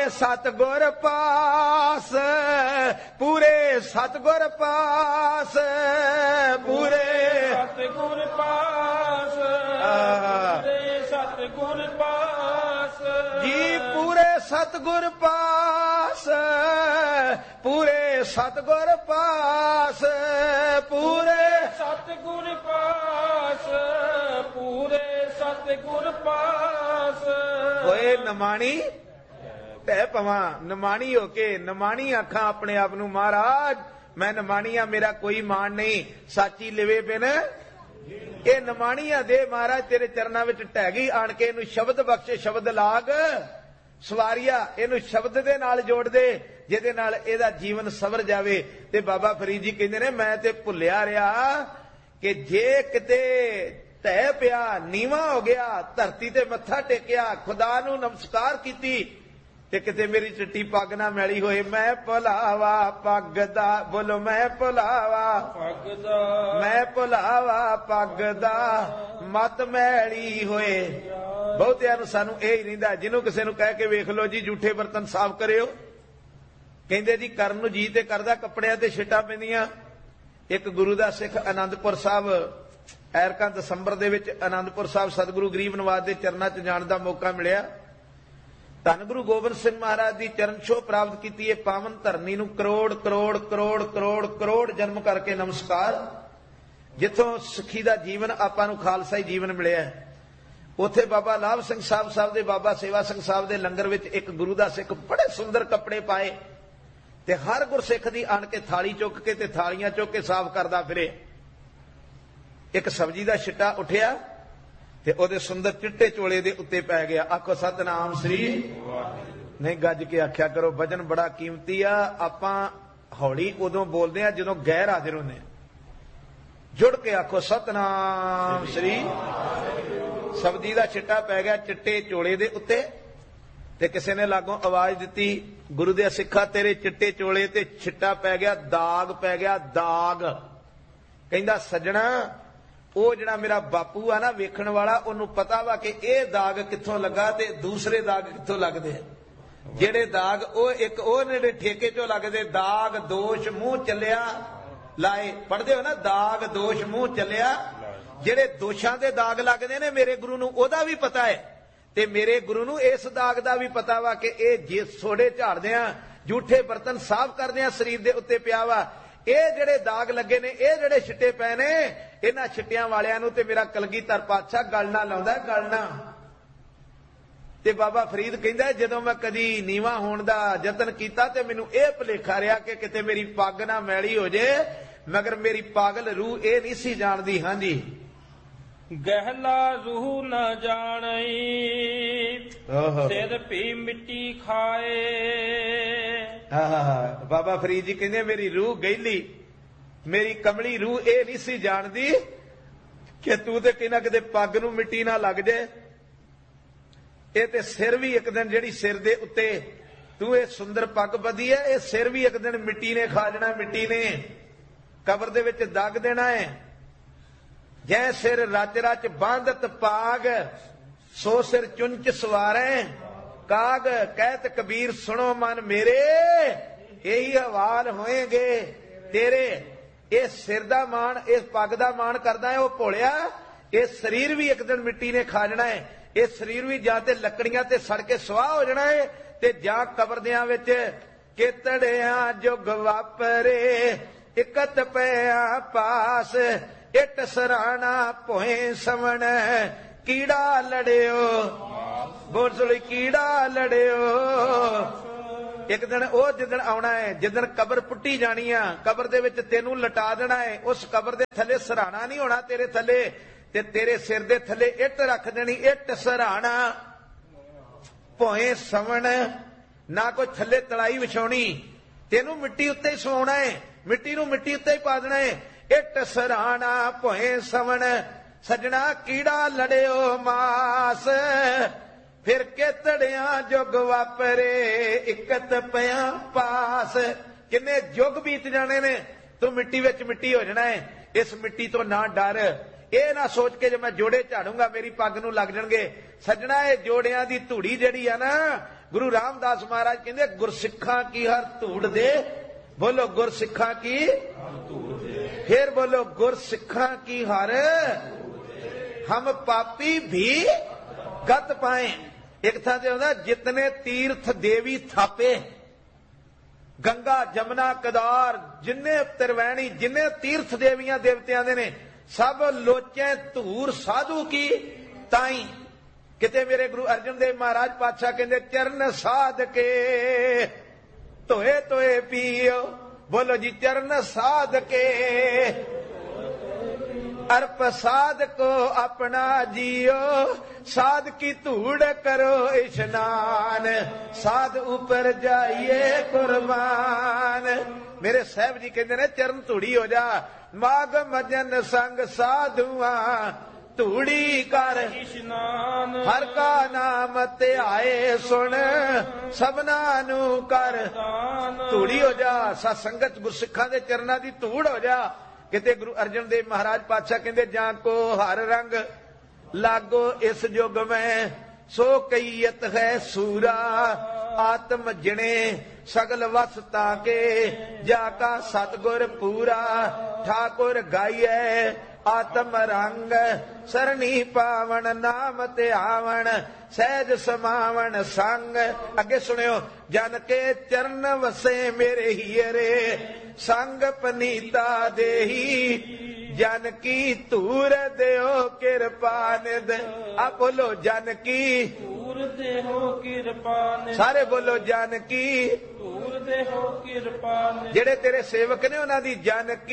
सतगुर पास, पूरे सतगुर पास, पूरे सतगुर पास, पूरे सतगुर पास जी, पूरे सतगुर पास, पूरे सतगुर पास, पूरे सतगुर पास, पूरे सतगुर पास। होए नमाणी तै पवा, नमाणी होके नमाणी आखा अपने आप नू, महाराज मैं नमाणी आ, मेरा कोई मान नहीं, साची लिवे बिन ये नमाणियां दे महाराज तेरे चरणों में ढह गई, आन के इनू शब्द बख्शे, शब्द लाग सवारिया, इनू शब्द दे नाल जोड़ दे जिहदे नाल इहदा जीवन सवर जावे। ते बाबा फरीद जी कहंदे ने मैं ते भुलिया रहा कि जे किते ढह पिया, नीवा हो गया, धरती ते मत्था टेकिया, खुदा नू नमस्कार कीती ते किते मेरी चिट्टी पग ना मैली होए, मैं भुलावा पग दा, बोलो मैं भुलावा पग दा, मैं भुलावा पग दा, मत मैली होए। बहुतिਆਂ ਨੂੰ ਸਾਨੂੰ ਇਹ ਹੀ ਰਹਿੰਦਾ, ਜਿਹਨੂੰ ਕਿਸੇ ਨੂੰ ਕਹਿ ਕੇ ਵੇਖ ਲਓ ਜੀ ਝੂਠੇ ਬਰਤਨ ਸਾਫ਼ ਕਰਿਓ, ਕਹਿੰਦੇ ਜੀ ਕਰਨ ਨੂੰ ਜੀ ਤੇ ਕਰਦਾ, ਕੱਪੜਿਆਂ ਤੇ ਛਿੱਟਾਂ ਪੈਂਦੀਆਂ। ਇੱਕ ਗੁਰੂ ਦਾ ਸਿੱਖ ਆਨੰਦਪੁਰ ਸਾਹਿਬ ਐਰਕਾਂ ਦਸੰਬਰ ਦੇ ਵਿੱਚ ਆਨੰਦਪੁਰ ਸਾਹਿਬ ਸਤਿਗੁਰੂ ਗਰੀਬ ਨਵਾਜ ਦੇ ਚਰਨਾਂ 'ਚ ਜਾਣ ਦਾ ਮੌਕਾ ਮਿਲਿਆ। ਧੰਨ ਗੁਰੂ ਗੋਬਿੰਦ ਸਿੰਘ ਮਹਾਰਾਜ ਦੀ ਚਰਨ ਛੋਹ ਪ੍ਰਾਪਤ ਕੀਤੀ। ਇਹ ਪਾਵਨ ਧਰਨੀ ਨੂੰ ਕਰੋੜ ਕਰੋੜ ਕਰੋੜ ਕਰੋੜ ਕਰੋੜ ਜਨਮ ਕਰਕੇ ਨਮਸਕਾਰ। ਜਿੱਥੋਂ ਸਿੱਖੀ ਦਾ ਜੀਵਨ ਆਪਾਂ ਨੂੰ ਖਾਲਸਾਈ ਜੀਵਨ ਮਿਲਿਆ, ਉੱਥੇ ਬਾਬਾ ਲਾਭ ਸਿੰਘ ਸਾਹਿਬ ਦੇ, ਬਾਬਾ ਸੇਵਾ ਸਿੰਘ ਸਾਹਿਬ ਦੇ ਲੰਗਰ ਵਿੱਚ ਇੱਕ ਗੁਰੂ ਦਾ ਸਿੱਖ ਬੜੇ ਸੁੰਦਰ ਕੱਪੜੇ ਪਾਏ ਤੇ ਹਰ ਗੁਰਸਿੱਖ ਦੀ ਆਣ ਕੇ ਥਾਲੀ ਚੁੱਕ ਕੇ ਤੇ ਥਾਲੀਆਂ ਚੁੱਕ ਕੇ ਸਾਫ਼ ਕਰਦਾ ਫਿਰੇ। ਇੱਕ ਸਬਜ਼ੀ ਦਾ ਛਿੱਟਾ ਉੱਠਿਆ ਤੇ ਉਹਦੇ ਸੁੰਦਰ ਚਿੱਟੇ ਚੋਲੇ ਦੇ ਉੱਤੇ ਪੈ ਗਿਆ। ਆਖੋ ਸਤਨਾਮ ਸ੍ਰੀ, ਨਹੀਂ ਗੱਜ ਕੇ ਆਖਿਆ ਕਰੋ, ਵਜਨ ਬੜਾ ਕੀਮਤੀ ਆ। ਆਪਾਂ ਹੌਲੀ ਉਦੋਂ ਬੋਲਦੇ ਆ ਜਦੋਂ ਗੈਰ ਹਾਜ਼ਰ ਹੁੰਦੇ ਆ। ਜੁੜ ਕੇ ਆਖੋ ਸਤਨਾਮ ਸ੍ਰੀ। ਸਬਜ਼ੀ ਦਾ ਛਿੱਟਾ ਪੈ ਗਿਆ ਚਿੱਟੇ ਚੋਲੇ ਦੇ ਉੱਤੇ ਤੇ ਕਿਸੇ ਨੇ ਲਾਗੋਂ ਆਵਾਜ਼ ਦਿੱਤੀ, ਗੁਰੂ ਦੇ ਸਿੱਖਾ ਤੇਰੇ ਚਿੱਟੇ ਚੋਲੇ ਤੇ ਛਿੱਟਾ ਪੈ ਗਿਆ, ਦਾਗ ਪੈ ਗਿਆ, ਦਾਗ। ਕਹਿੰਦਾ ਸੱਜਣਾ, ਉਹ ਜਿਹੜਾ ਮੇਰਾ ਬਾਪੂ ਆ ਨਾ ਵੇਖਣ ਵਾਲਾ, ਉਹਨੂੰ ਪਤਾ ਵਾ ਕਿ ਇਹ ਦਾਗ ਕਿੱਥੋਂ ਲੱਗਾ ਤੇ ਦੂਸਰੇ ਦਾਗ ਕਿੱਥੋਂ ਲੱਗਦੇ ਆ। ਜਿਹੜੇ ਦਾਗ ਉਹ ਇੱਕ ਉਹ ਜਿਹੜੇ ਠੇਕੇ ਚੋਂ ਲੱਗਦੇ, ਦਾਗ ਦੋਸ਼ ਮੂੰਹ ਚੱਲਿਆ ਲਾਏ, ਪੜ੍ਹਦੇ ਹੋ ਨਾ, ਦਾਗ ਦੋਸ਼ ਮੂੰਹ ਚੱਲਿਆ। ਜਿਹੜੇ ਦੋਸ਼ਾਂ ਦੇ ਦਾਗ ਲੱਗਦੇ ਨੇ ਮੇਰੇ ਗੁਰੂ ਨੂੰ ਉਹਦਾ ਵੀ ਪਤਾ ਹੈ ਤੇ ਮੇਰੇ ਗੁਰੂ ਨੂੰ ਇਸ ਦਾਗ ਦਾ ਵੀ ਪਤਾ ਵਾ ਕਿ ਇਹ ਜੇ ਸੋਡੇ ਝਾੜਦੇ ਆ, ਝੂਠੇ ਬਰਤਨ ਸਾਫ਼ ਕਰਦੇ ਆ, ਸਰੀਰ ਦੇ ਉੱਤੇ ਪਿਆ ਵਾ। ਇਹ ਜਿਹੜੇ ਦਾਗ ਲੱਗੇ ਨੇ, ਇਹ ਜਿਹੜੇ ਛਿੱਟੇ ਪਏ ਨੇ, ਇਹਨਾਂ ਛਿੱਟਿਆਂ ਵਾਲਿਆਂ ਨੂੰ ਤੇ ਮੇਰਾ ਕਲਗੀਧਰ ਪਾਤਸ਼ਾਹ ਗਲ ਨਾ ਲਾਉਂਦਾ, ਗਲ ਨਾ। ਤੇ ਬਾਬਾ ਫਰੀਦ ਕਹਿੰਦਾ ਜਦੋਂ ਮੈਂ ਕਦੀ ਨੀਵਾ ਹੋਣ ਦਾ ਯਤਨ ਕੀਤਾ ਤੇ ਮੈਨੂੰ ਇਹ ਭੁਲੇਖਾ ਰਿਹਾ ਕਿ ਕਿਤੇ ਮੇਰੀ ਪੱਗ ਨਾ ਮੈਲੀ ਹੋ ਜੇ, ਮਗਰ ਮੇਰੀ ਪਾਗਲ ਰੂਹ ਇਹ ਨਹੀਂ ਸੀ ਜਾਣਦੀ। ਹਾਂਜੀ, ਗਹਿਲਾ ਰੂਹ ਨਾ ਜਾਣਈ, ਸਿਰ ਭੀ ਮਿੱਟੀ ਖਾਏ। ਬਾਬਾ ਫਰੀਦ ਜੀ ਕਹਿੰਦੇ ਮੇਰੀ ਰੂਹ ਗਹਿਲੀ, ਮੇਰੀ ਕਮਲੀ ਰੂਹ ਇਹ ਨਹੀਂ ਸੀ ਜਾਣਦੀ ਕਿ ਤੂੰ ਤੇ ਕਿਨਾ ਕਿਤੇ ਪੱਗ ਨੂੰ ਮਿੱਟੀ ਨਾ ਲੱਗ ਜਾਏ। ਇਹ ਤੇ ਸਿਰ ਵੀ ਇੱਕ ਦਿਨ, ਜਿਹੜੀ ਸਿਰ ਦੇ ਉੱਤੇ ਤੂੰ ਇਹ ਸੁੰਦਰ ਪੱਗ ਬੱਧੀ ਹੈ, ਇਹ ਸਿਰ ਵੀ ਇੱਕ ਦਿਨ ਮਿੱਟੀ ਨੇ ਖਾ ਜਾਣਾ, ਮਿੱਟੀ ਨੇ ਕਬਰ ਦੇ ਵਿੱਚ ਦੱਗ ਦੇਣਾ ਹੈ। ਜੈ ਸਿਰ ਰਚ ਰਚ ਬਾਂਧਤ ਪਾਗ, ਸੋ ਸਿਰ ਚੁੰਚ ਸਵਾਰੈ ਕਾਗ। ਕਹਿਤ ਕਬੀਰ ਸੁਣੋ ਮਨ ਮੇਰੇ, ਇਹੀ ਹਵਾਲ ਹੋਏਗੇ ਤੇਰੇ। ਇਹ ਸਿਰ ਦਾ ਮਾਣ, ਇਸ ਪੱਗ ਦਾ ਮਾਣ ਕਰਦਾ ਹੈ ਉਹ ਭੋਲਿਆ। ਇਹ ਸਰੀਰ ਵੀ ਇੱਕ ਦਿਨ ਮਿੱਟੀ ਨੇ ਖਾ ਜਾਣਾ ਹੈ। ਇਹ ਸਰੀਰ ਵੀ ਜਾਂ ਤੇ ਲੱਕੜੀਆਂ ਤੇ ਸੜ ਕੇ ਸੁਆਹ ਹੋ ਜਾਣਾ ਹੈ ਤੇ ਜਾਂ ਕਬਰਦਿਆਂ ਵਿੱਚ ਕਿਤੜਿਆਂ ਜੁਗ ਵਾਪਰੇ, ਇਕਤ ਪਿਆ ਪਾਸ। ਇੱਟ ਸਰਾਣਾ ਭੋਏ ਸਵਣ, ਕੀੜਾ ਲੜਿਓ ਬੋਲ, ਕੀੜਾ ਲੜਿਓ। ਇੱਕ ਦਿਨ ਉਹ ਜਿੱਦਣ ਆਉਣਾ ਹੈ, ਜਿੱਦਣ ਕਬਰ ਪੁੱਟੀ ਜਾਣੀ ਆ, ਕਬਰ ਦੇ ਵਿੱਚ ਤੈਨੂੰ ਲਟਾ ਦੇਣਾ ਹੈ। ਉਸ ਕਬਰ ਦੇ ਥੱਲੇ ਸਰਾਣਾ ਨਹੀਂ ਹੋਣਾ ਤੇਰੇ ਥੱਲੇ, ਤੇ ਤੇਰੇ ਸਿਰ ਦੇ ਥੱਲੇ ਇੱਟ ਰੱਖ ਦੇਣੀ, ਇੱਟ ਸਰਾਣਾ ਭੋਏ ਸਵਣ। ਨਾ ਕੋਈ ਥੱਲੇ ਤਲਾਈ ਵਿਛਾਉਣੀ, ਤੈਨੂੰ ਮਿੱਟੀ ਉੱਤੇ ਹੀ ਸਵਾਉਣਾ ਹੈ, ਮਿੱਟੀ ਨੂੰ ਮਿੱਟੀ ਉੱਤੇ ਹੀ ਪਾ ਦੇਣਾ ਹੈ। ਇੱਟ ਸਰਾਣਾ ਭੋਏ ਸਵਣ, ਸਜਣਾ ਕੀੜਾ ਲੜਿਓ ਮਾਸ। ਫਿਰ ਕਿਤੜਿਆਂ ਜੁਗ ਵਾਪਰੇ, ਇਕਤ ਪਿਆ ਪਾਸ। ਕਿੰਨੇ ਜੁਗ ਬੀਤ ਜਾਣੇ ਨੇ, ਤੂੰ ਮਿੱਟੀ ਵਿੱਚ ਮਿੱਟੀ ਹੋ ਜਾਣਾ ਹੈ। ਇਸ ਮਿੱਟੀ ਤੋਂ ਨਾ ਡਰ, ਇਹ ਨਾ ਸੋਚ ਕੇ ਜੇ ਮੈਂ ਜੋੜੇ ਝਾੜੂੰਗਾ ਮੇਰੀ ਪੱਗ ਨੂੰ ਲੱਗ ਜਾਣਗੇ। ਸੱਜਣਾ, ਇਹ ਜੋੜਿਆਂ ਦੀ ਧੂੜੀ ਜਿਹੜੀ ਆ ਨਾ, ਗੁਰੂ ਰਾਮਦਾਸ ਮਹਾਰਾਜ ਕਹਿੰਦੇ ਗੁਰਸਿੱਖਾਂ ਕੀ ਹਰ ਧੂੜ ਦੇ, ਬੋਲੋ ਗੁਰਸਿੱਖਾਂ ਕੀ ਧੂੜ ਦੇ, ਫਿਰ ਬੋਲੋ ਗੁਰਸਿੱਖਾਂ ਕੀ ਹਰ ਹਮ ਪਾਪੀ ਵੀ ਗਤ ਪਾਏ। ਇੱਕ ਥਾਂ ਤੇ ਹੁੰਦਾ ਜਿਤਨੇ ਤੀਰਥ ਦੇਵੀ ਥਾਪੇ, ਗੰਗਾ ਜਮਨਾ ਕਦਾਰ ਜਿੰਨੇ ਤਿਰਵੈਣੀ ਜਿੰਨੇ ਤੀਰਥ ਦੇਵੀਆਂ ਦੇਵਤਿਆਂ ਦੇ ਨੇ, ਸਭ ਲੋਚੇ ਧੂਰ ਸਾਧੂ ਕੀ ਤਾਈ। ਕਿਤੇ ਮੇਰੇ ਗੁਰੂ ਅਰਜਨ ਦੇਵ ਮਹਾਰਾਜ ਪਾਤਸ਼ਾਹ ਕਹਿੰਦੇ ਚਰਨ ਸਾਧ ਕੇ ਧੋਏ ਧੋਏ ਪੀਓ, ਬੋਲੋ ਜੀ ਚਰਨ ਸਾਧ ਕੇ ਅਰਪ ਸਾਧ ਕੋ ਆਪਣਾ ਜੀਓ, ਸਾਧ ਕੀ ਧੂੜ ਕਰੋ ਇਸ਼ਨਾਨ, ਸਾਧ ਉੱਪਰ ਜਾਈਏ ਕੁਰਬਾਨ। ਮੇਰੇ ਸਾਹਿਬ ਜੀ ਕਹਿੰਦੇ ਨੇ ਚਰਨ ਧੂੜੀ ਹੋ ਜਾ, ਮਾਗ ਮਜਨ ਸੰਗ ਸਾਧੂਆਂ ਧੂੜੀ ਕਰ ਇਸ਼ਨਾਨ, ਹਰ ਕਾ ਨਾਮ ਧਿਆਏ ਸੁਣ ਸਭਨਾ ਨੂੰ ਕਰ ਧੂੜੀ ਹੋ ਜਾ। ਸਤ ਸੰਗਤ ਗੁਰਸਿੱਖਾਂ ਦੇ ਚਰਨਾਂ ਦੀ ਧੂੜ ਹੋ ਜਾ। ਕਿਤੇ ਗੁਰੂ ਅਰਜਨ ਦੇਵ ਮਹਾਰਾਜ ਪਾਤਸ਼ਾਹ ਕਹਿੰਦੇ ਜਾਂ ਕੋ ਹਰ ਰੰਗ ਲਾਗੋ ਇਸ ਯੁਗ ਮੈਂ, ਸੋ ਕਈਅਤ ਹੈ ਸੂਰਾ ਆਤਮ ਜਿਣੇ ਸਗਲ ਵਸ ਤਾਕੇ, ਜਾ ਕਾ ਸਤਗੁਰ ਪੂਰਾ ਠਾਕੁਰ ਗਾਈਐ ਆਤਮ ਰੰਗ, ਸਰਣੀ ਪਾਵਨ ਨਾਮ ਧਿਆਵਣ ਸਹਿਜ ਸਮਾਵਣ ਸੰਗ। ਅੱਗੇ ਸੁਣਿਓ, ਜਨ ਕੇ ਚਰਨ ਵਸੇ ਮੇਰੇ ਹੀਰੇ, ਸੰਗ ਪਨੀਤਾ ਦੇਹੀ ਜਨ ਕੀ ਧੂਰ ਦਿਓ ਕਿਰਪਾ ਨਿਧ। ਆ ਬੋਲੋ ਜਨ ਕੀ ਧੂਰ ਦੇਹੋ ਕਿਰਪਾ ਨਿਧ, ਸਾਰੇ ਬੋਲੋ ਜਨ ਕੀ ਧੂਰ ਦੇਹੋ ਕਿਰਪਾ ਨਿਧ। ਜਿਹੜੇ ਤੇਰੇ ਸੇਵਕ ਨੇ ਉਹਨਾਂ ਦੀ ਜਨ ਕੀ